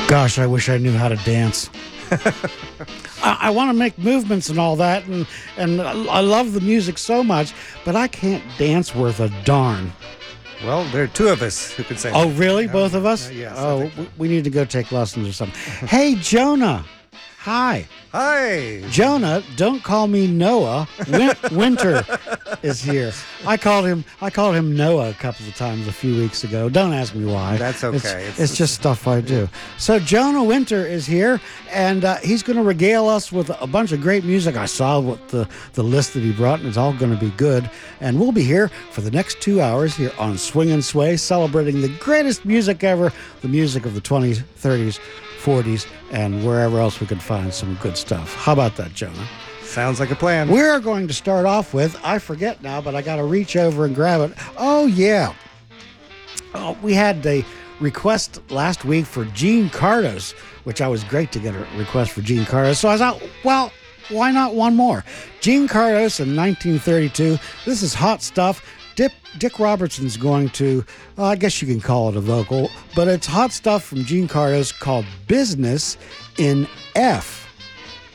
Gosh, I wish I knew how to dance. I want to make movements and all that, and I love the music so much, but I can't dance worth a darn. Well, there are two of us who can say Oh, that. really? Both of us? Yes. Oh, we need to go take lessons or something. Hey, Jonah. Hi. Hi. Jonah, don't call me Noah. Winter is here. I called him Noah a couple of times a few weeks ago. Don't ask me why. That's okay. It's just stuff I do. So Jonah Winter is here, and he's going to regale us with a bunch of great music. I saw what the list that he brought, and it's all going to be good. And we'll be here for the next 2 hours here on Swing and Sway, celebrating the greatest music ever, the music of the 20s, 30s, 40s, and wherever else we could find some good stuff. How about that, Jonah? Sounds like a plan. We're going to start off with, I forget now, but I got to reach over and grab it. Oh, yeah. We had a request last week for Gene Cardos, which I was great to get a request for Gene Cardos. So I thought, well, why not one more? Gene Cardos in 1932. This is hot stuff. Dick Robertson's going to, I guess you can call it a vocal, but it's hot stuff from Gene Cardos called Business in F.